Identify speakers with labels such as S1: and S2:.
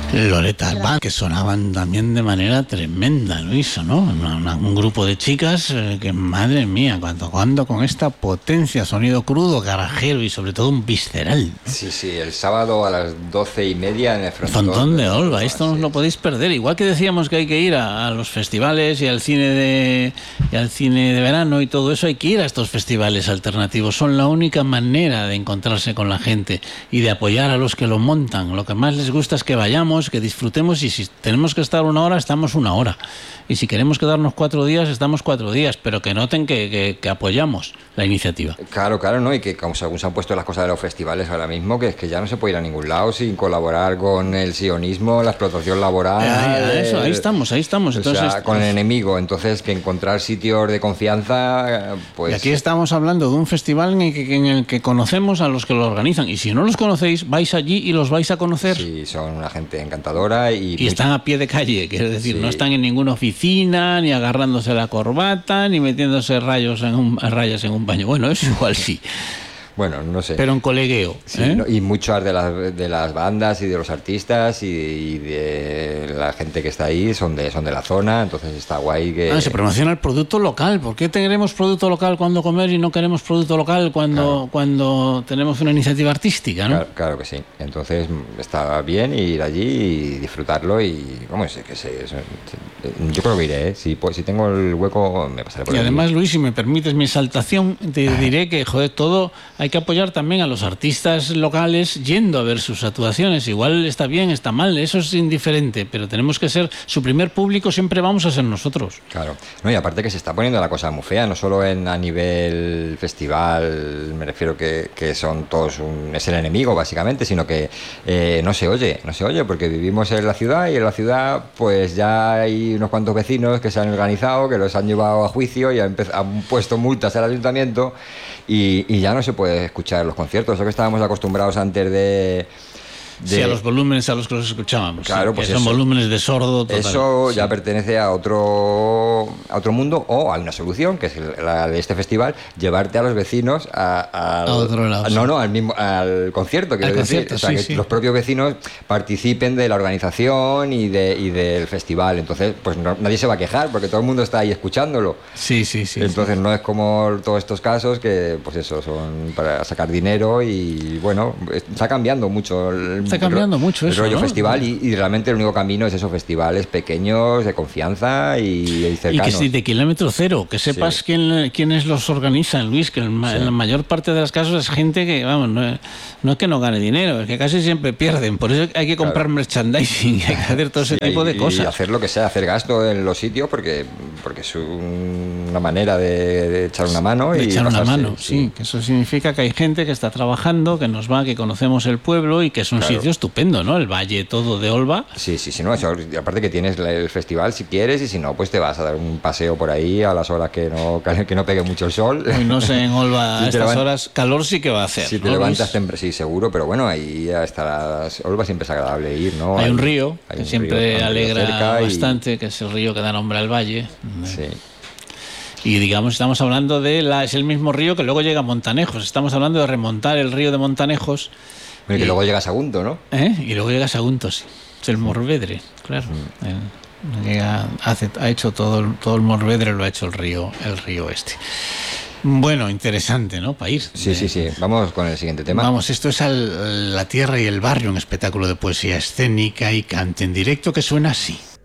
S1: Loretta Band, que sonaban también de manera tremenda, Luis, ¿no? Un grupo de chicas que, madre mía, cuando con esta potencia, sonido crudo, garajero y sobre todo un visceral, ¿no?
S2: Sí, el sábado a las 12:30 en el
S1: Frontón de Olva. Esto no os lo podéis perder. Igual que decíamos que hay que ir a los festivales y al cine de verano y todo eso, hay que ir a estos festivales alternativos. Son la única manera de encontrarse con la gente y de apoyar a los que lo montan. Lo que más les gusta es que vayamos, que disfrutemos, y si tenemos que estar 1 hora, estamos 1 hora. Y si queremos quedarnos 4 días, estamos 4 días, pero que noten que apoyamos la iniciativa.
S2: Claro, ¿no? Y que como según se han puesto las cosas de los festivales ahora mismo, que es que ya no se puede ir a ningún lado sin colaborar con el sionismo, la explotación laboral.
S1: Eso, ahí estamos. Entonces,
S2: o sea, con el enemigo. Entonces, que encontrar sitios de confianza, pues...
S1: Y aquí estamos hablando de un festival en el que conocemos a los que lo organizan. Y si no los conocéis, vais allí y los vais a conocer.
S2: Sí, son una gente encantadora y
S1: están a pie de calle, quiero decir, sí. No están en ninguna oficina, ni agarrándose la corbata, ni metiéndose rayas en un baño. Bueno, eso igual sí.
S2: Bueno, no sé.
S1: Pero en colegueo.
S2: Sí, ¿no? Y muchas de las bandas y de los artistas y de la gente que está ahí son de la zona, entonces está guay que...
S1: Se promociona el producto local. ¿Por qué queremos producto local cuando comer y no queremos producto local cuando tenemos una iniciativa artística, ¿no?
S2: Claro que sí. Entonces está bien ir allí y disfrutarlo y, vamos, yo creo que iré, ¿eh? Si tengo el hueco me pasaré por ahí.
S1: Y además, Luis, si me permites mi exaltación, te diré que, todo hay que apoyar también a los artistas locales yendo a ver sus actuaciones. Igual está bien, está mal, eso es indiferente, pero tenemos que ser su primer público, siempre vamos a ser nosotros.
S2: Claro, no, y aparte que se está poniendo la cosa muy fea, no solo a nivel festival, me refiero que son todos es el enemigo básicamente, sino que no se oye, porque vivimos en la ciudad y en la ciudad pues ya hay unos cuantos vecinos que se han organizado, que los han llevado a juicio y han puesto multas al ayuntamiento y ya no se puede escuchar los conciertos, eso que estábamos acostumbrados antes de
S1: Sí, a los volúmenes a los que los escuchábamos.
S2: Claro,
S1: sí,
S2: pues
S1: que son volúmenes de sordo total.
S2: Eso ya pertenece a otro mundo, o hay una solución, que es la de este festival, llevarte a los vecinos a
S1: otro lado.
S2: al concierto, quiero decir. O sea, que los propios vecinos participen de la organización y del festival. Entonces, pues nadie se va a quejar, porque todo el mundo está ahí escuchándolo.
S1: Sí.
S2: Entonces no es como todos estos casos que, pues eso, son para sacar dinero y, bueno, está cambiando mucho el rollo, ¿no? Festival y realmente el único camino es esos festivales pequeños, de confianza y cercanos.
S1: Y que de kilómetro cero, que sepas quiénes los organizan, Luis, que en la mayor parte de los casos es gente que, vamos, no es que no gane dinero, es que casi siempre pierden. Por eso hay que comprar merchandising, hay que hacer todo ese tipo de cosas.
S2: Y hacer lo que sea, hacer gasto en los sitios, porque es una manera de echar una mano.
S1: Sí, que eso significa que hay gente que está trabajando, que conocemos el pueblo y que es un sitio estupendo, ¿no? El valle todo de Olva.
S2: Sí, no, eso, aparte que tienes el festival si quieres y si no, pues te vas a dar un paseo por ahí a las horas que no pegue mucho el sol.
S1: Hoy no sé, en Olva a estas horas calor sí que va a hacer.
S2: Si te levantas siempre, sí, seguro, pero bueno, ahí hasta Olva siempre es agradable ir, ¿no?
S1: Hay un río que siempre alegra bastante, que es el río que da nombre al valle.
S2: Sí.
S1: Y digamos, estamos hablando es el mismo río que luego llega a Montanejos. Estamos hablando de remontar el río de Montanejos.
S2: Que luego llega a Sagunto, ¿no?
S1: Y luego llega a Sagunto, sí. Es el Morvedre, claro. Ha hecho todo el Morvedre, lo ha hecho el río este. Bueno, interesante, ¿no? Para ir.
S2: Sí. Vamos con el siguiente tema.
S1: Vamos, esto es La Tierra y el Barrio, un espectáculo de poesía escénica y cante en directo que suena así.